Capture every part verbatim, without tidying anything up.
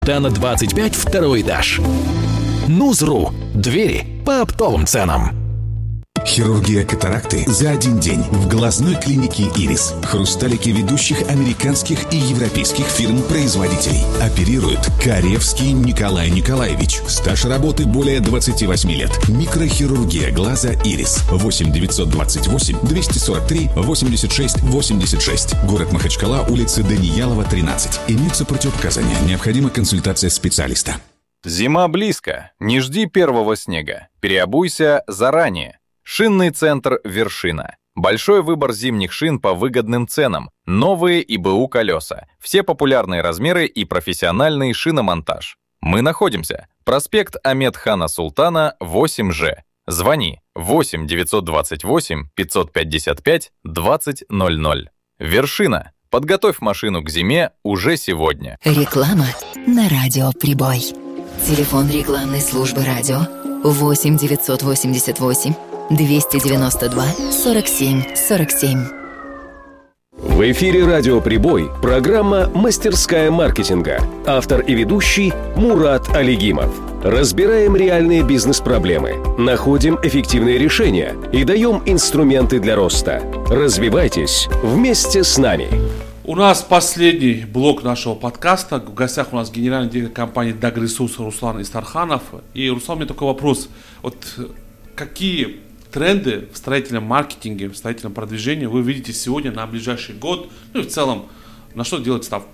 Тана двадцать пять, второй этаж. Нузру. Двери по оптовым ценам. Хирургия катаракты за один день в глазной клинике «Ирис». Хрусталики ведущих американских и европейских фирм-производителей. Оперирует Каревский Николай Николаевич. Стаж работы более двадцати восьми лет. Микрохирургия глаза «Ирис». восемь девятьсот двадцать восемь двести сорок три восемьдесят шесть восемьдесят шесть. Город Махачкала, улица Даниялова, тринадцать. Имеются противопоказания. Необходима консультация специалиста. Зима близко. Не жди первого снега. Переобуйся заранее. Шинный центр «Вершина». Большой выбор зимних шин по выгодным ценам. Новые и БУ колеса. Все популярные размеры и профессиональный шиномонтаж. Мы находимся. Проспект Амед-Хана Султана, восемь Ж. Звони восемь девятьсот двадцать восемь пятьсот пятьдесят пять двадцать ноль ноль. «Вершина». Подготовь машину к зиме уже сегодня. Реклама на радио «Прибой». Телефон рекламной службы радио восемь девятьсот восемьдесят восемь двести девяносто два сорок семь сорок семь. В эфире «Радио Прибой» программа «Мастерская маркетинга». Автор и ведущий Мурат Алигимов. Разбираем реальные бизнес-проблемы, находим эффективные решения и даем инструменты для роста. Развивайтесь вместе с нами. У нас последний блок нашего подкаста. В гостях у нас генеральный директор компании «Дагресурс» Руслан Истарханов. И, Руслан, у меня такой вопрос. Вот какие тренды в строительном маркетинге, в строительном продвижении вы видите сегодня на ближайший год, ну и в целом, на что делать ставку?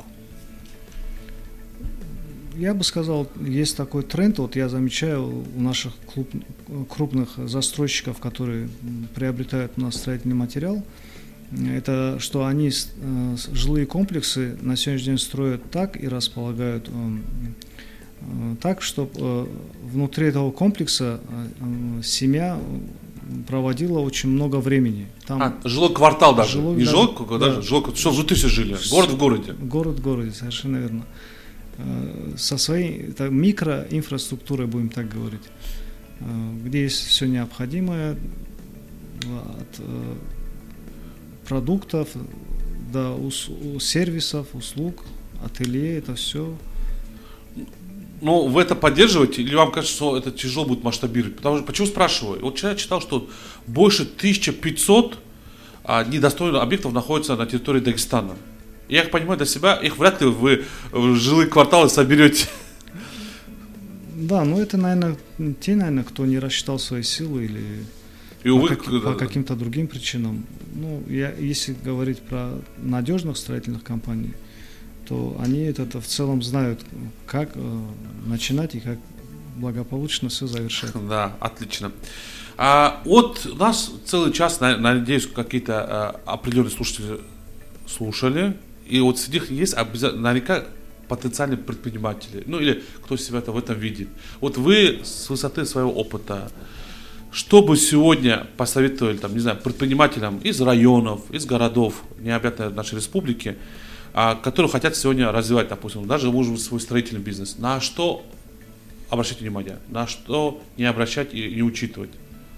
Я бы сказал, есть такой тренд, вот я замечаю у наших клуб, крупных застройщиков, которые приобретают у нас строительный материал, это что они э, жилые комплексы на сегодняшний день строят так и располагают э, э, так, чтобы э, внутри этого комплекса э, семья проводила очень много времени. Там а, жилой квартал даже, жилой, не да, жилой, да, даже, жилой, что внутри все жили, город в городе. Город в городе, совершенно верно. Со своей так, микроинфраструктурой, будем так говорить, где есть все необходимое от продуктов до ус- сервисов, услуг, ателье, это все. Ну, вы это поддерживаете, или вам кажется, что это тяжело будет масштабировать? Потому что, почему спрашиваю? Вот вчера читал, что больше тысяча пятьсот а, недостроенных объектов находится на территории Дагестана. Я их понимаю для себя, их вряд ли вы в жилые кварталы соберете. Да, ну это, наверное, те, наверное, кто не рассчитал свои силы или И по, увы, как, да, по да. каким-то другим причинам. Ну, я, если говорить про надежных строительных компаний, то они это, это в целом знают, как э, начинать и как благополучно все завершать. Да, отлично. А, вот у нас целый час, на, надеюсь, какие-то а, определенные слушатели слушали. И вот среди них есть наверняка потенциальные предприниматели. Ну или кто себя в этом видит. Вот вы с высоты своего опыта, что бы сегодня посоветовали, там, не знаю, предпринимателям из районов, из городов, не обязательно нашей республики, которые хотят сегодня развивать, допустим, даже, может быть, свой строительный бизнес. На что обращать внимание? На что не обращать и не учитывать?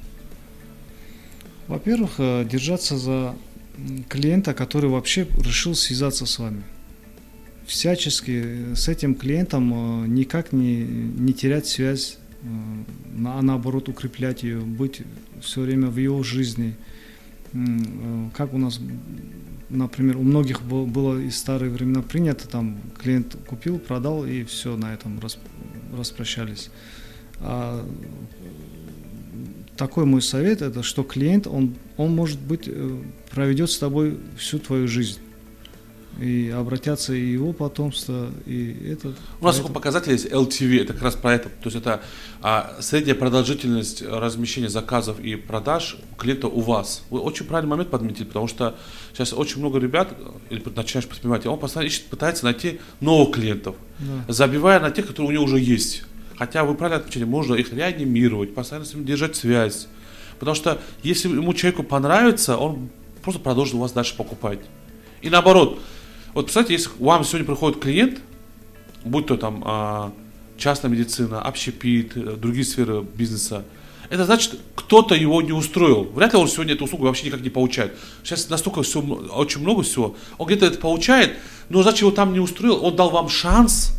Во-первых, держаться за клиента, который вообще решил связаться с вами. Всячески с этим клиентом никак не, не терять связь, а наоборот укреплять ее, быть все время в его жизни. Как у нас, например, у многих было из старых времен принято, там клиент купил, продал и все, на этом распрощались. А такой мой совет, это что клиент, он, он может быть, проведет с тобой всю твою жизнь. И обратятся и его потомство, и это. У нас такой показатель есть эл ти ви, это как раз про это. То есть это а, средняя продолжительность размещения заказов и продаж клиента у вас. Вы очень правильный момент подметили, потому что сейчас очень много ребят, или начинаешь предпринимателей, он постоянно ищет, пытается найти новых клиентов, да, забивая на тех, которые у него уже есть. Хотя вы правильно отмечали, можно их реанимировать, постоянно с ними держать связь. Потому что если ему человеку понравится, он просто продолжит у вас дальше покупать. И наоборот. Вот представьте, если к вам сегодня приходит клиент, будь то там частная медицина, общепит, другие сферы бизнеса, это значит, кто-то его не устроил. Вряд ли он сегодня эту услугу вообще никак не получает. Сейчас настолько все, очень много всего. Он где-то это получает, но значит, его там не устроил, он дал вам шанс